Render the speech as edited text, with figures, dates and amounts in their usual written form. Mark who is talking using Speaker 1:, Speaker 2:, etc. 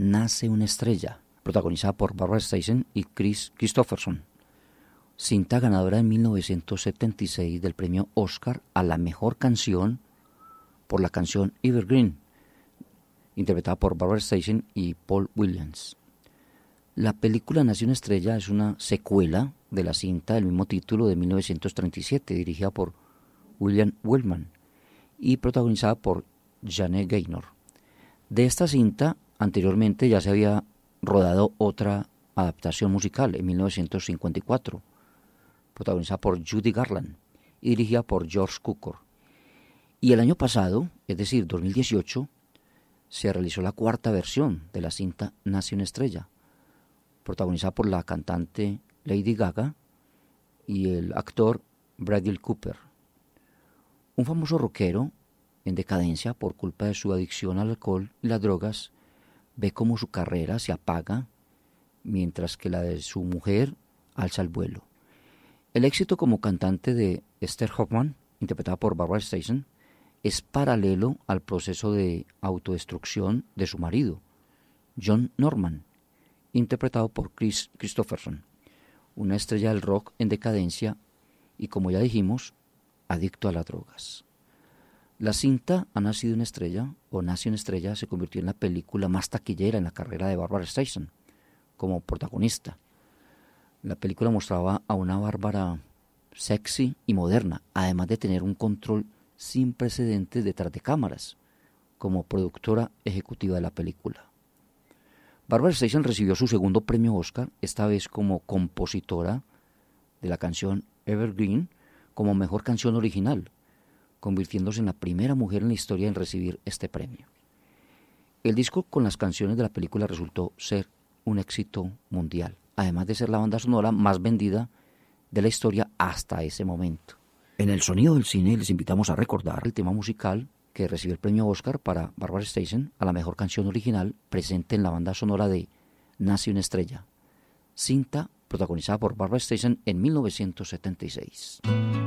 Speaker 1: Nace una estrella, protagonizada por Barbra Streisand y Kris Kristofferson. Cinta ganadora en 1976 del premio Oscar a la mejor canción por la canción Evergreen, interpretada por Barbra Streisand y Paul Williams. La película Nace una estrella es una secuela de la cinta del mismo título de 1937, dirigida por William Wellman y protagonizada por Janine Gaynor. De esta cinta, anteriormente ya se había rodado otra adaptación musical en 1954, protagonizada por Judy Garland y dirigida por George Cukor. Y el año pasado, es decir, 2018, se realizó la cuarta versión de la cinta Nace una estrella, protagonizada por la cantante Lady Gaga y el actor Bradley Cooper. Un famoso rockero en decadencia por culpa de su adicción al alcohol y las drogas ve cómo su carrera se apaga mientras que la de su mujer alza el vuelo. El éxito como cantante de Esther Hoffman, interpretada por Barbra Streisand, es paralelo al proceso de autodestrucción de su marido, John Norman, interpretado por Kris Kristofferson, una estrella del rock en decadencia y, como ya dijimos, adicto a las drogas. La cinta Ha nacido una estrella o Nace una estrella se convirtió en la película más taquillera en la carrera de Barbra Streisand como protagonista. La película mostraba a una Bárbara sexy y moderna, además de tener un control sin precedentes detrás de cámaras, como productora ejecutiva de la película. Barbra Streisand recibió su segundo premio Oscar, esta vez como compositora de la canción Evergreen, como mejor canción original, convirtiéndose en la primera mujer en la historia en recibir este premio. El disco con las canciones de la película resultó ser un éxito mundial, además de ser la banda sonora más vendida de la historia hasta ese momento. En el sonido del cine les invitamos a recordar el tema musical que recibió el premio Oscar para Barbra Streisand a la mejor canción original presente en la banda sonora de Nace una estrella, cinta protagonizada por Barbra Streisand en 1976.